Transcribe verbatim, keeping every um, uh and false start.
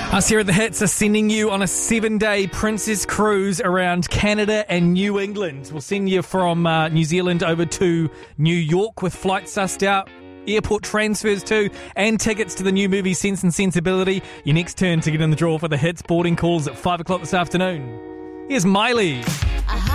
Us here at The Hits are sending you on a seven-day Princess Cruise around Canada and New England. We'll send you from uh, New Zealand over to New York with flights sussed out, airport transfers too, and tickets to the new movie Sense and Sensibility. Your next turn to get in the draw for The Hits boarding calls at five o'clock this afternoon. Here's Miley.